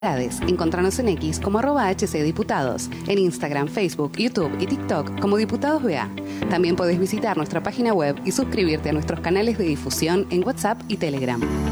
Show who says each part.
Speaker 1: Encontranos en X como @HCDiputados, en Instagram, Facebook, YouTube y TikTok como Diputados BA. También podés visitar nuestra página web y suscribirte a nuestros canales de difusión en WhatsApp y Telegram.